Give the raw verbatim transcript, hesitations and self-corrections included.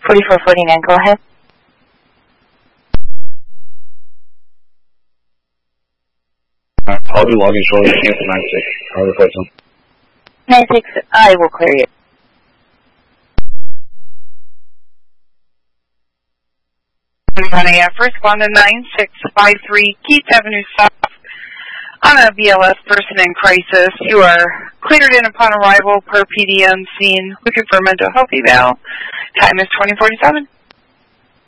forty-four forty-nine, go ahead. I'll do logging shortly. Cancel nine six. I'll replace them. nine six, I will clear you. Running F, respond to nine six five three Keith Avenue South on a B L S person in crisis. You are cleared in upon arrival per P D M scene. We confirm mental health eval. Time is twenty forty-seven.